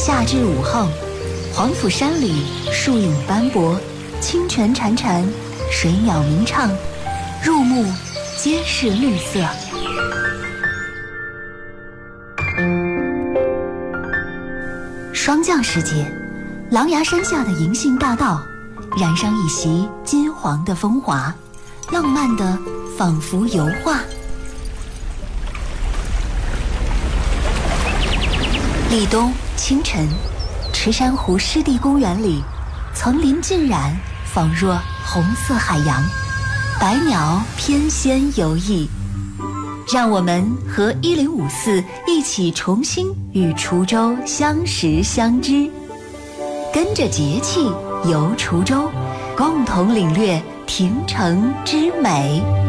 夏至午后，黄甫山里树影斑驳，清泉潺潺，水鸟鸣唱，入目皆是绿色。霜降时节，狼牙山下的银杏大道染上一袭金黄的风华，浪漫的仿佛油画。立冬清晨，池山湖湿地公园里，层林尽染，仿若红色海洋，百鸟翩跹游弋。让我们和1054一起重新与滁州相识相知，跟着节气游滁州，共同领略亭城之美。